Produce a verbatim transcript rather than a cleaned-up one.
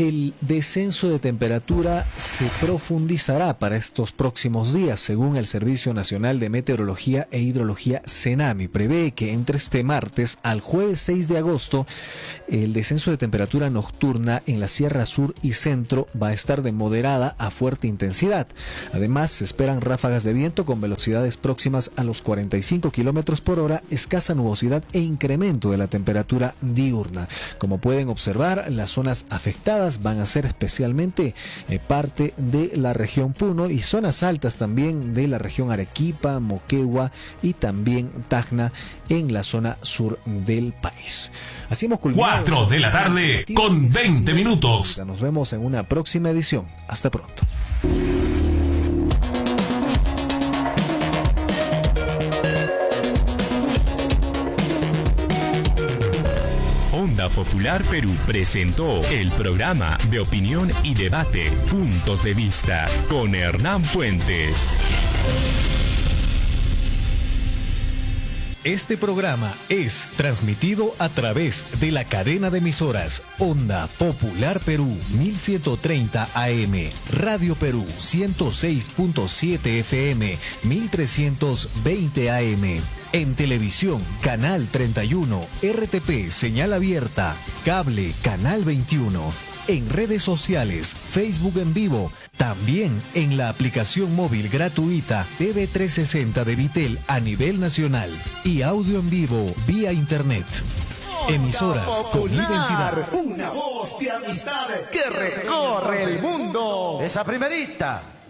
El descenso de temperatura se profundizará para estos próximos días, según el Servicio Nacional de Meteorología e Hidrología CENAMI. Prevé que entre este martes al jueves seis de agosto, el descenso de temperatura nocturna en la Sierra Sur y Centro va a estar de moderada a fuerte intensidad. Además, se esperan ráfagas de viento con velocidades próximas a los cuarenta y cinco kilómetros por hora, escasa nubosidad e incremento de la temperatura diurna. Como pueden observar, las zonas afectadas van a ser especialmente eh, parte de la región Puno y zonas altas también de la región Arequipa, Moquegua y también Tacna en la zona sur del país. Así hemos culminado. cuatro de la tarde con veinte minutos. Nos vemos en una próxima edición. Hasta pronto. Onda Popular Perú presentó el programa de opinión y debate Puntos de Vista con Hernán Fuentes. Este programa es transmitido a través de la cadena de emisoras Onda Popular Perú mil ciento treinta A M, Radio Perú ciento seis punto siete F M, mil trescientos veinte A M. En televisión, Canal treinta y uno, R T P, señal abierta, cable, Canal veintiuno. En redes sociales, Facebook en vivo, también en la aplicación móvil gratuita T V trescientos sesenta de Vitel a nivel nacional y audio en vivo vía internet. Emisoras con identidad. Una voz de amistad que recorre el mundo. Esa primerita.